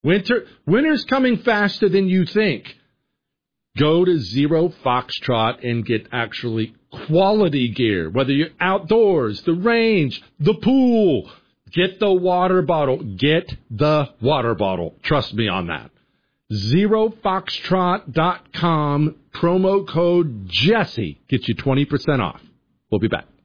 Winter's coming faster than you think. Go to Zero Foxtrot and get actually quality gear, whether you're outdoors, the range, the pool. Get the water bottle. Get the water bottle. Trust me on that. ZeroFoxtrot.com, promo code Jesse gets you 20% off. We'll be back.